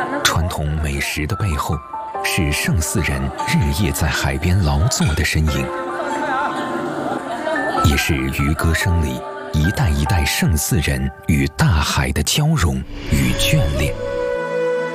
传统美食的背后，是盛四人日夜在海边劳作的身影，也是渔歌声里一代一代盛四人与大海的交融与眷恋。